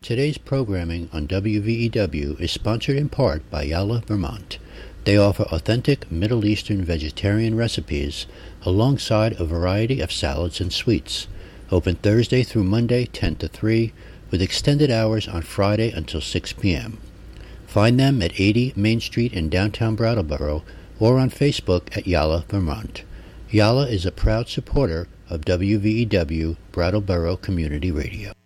Today's programming on WVEW is sponsored in part by Yalla, Vermont. They offer authentic Middle Eastern vegetarian recipes alongside a variety of salads and sweets. Open Thursday through Monday 10 to 3 with extended hours on Friday until 6 p.m. Find them at 80 Main Street in downtown Brattleboro or on Facebook at Yalla, Vermont. Yalla is a proud supporter of WVEW Brattleboro Community Radio.